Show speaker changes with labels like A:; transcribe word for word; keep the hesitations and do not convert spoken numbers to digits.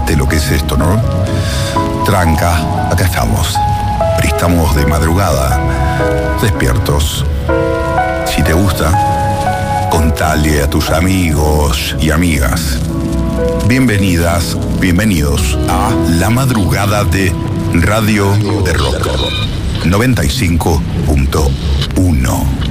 A: imagínate lo que es esto, ¿no? Tranca, acá estamos. Pero estamos de madrugada, despiertos. Si te gusta, contale a tus amigos y amigas. Bienvenidas, bienvenidos a La Madrugada de Radio de Rock noventa y cinco punto uno.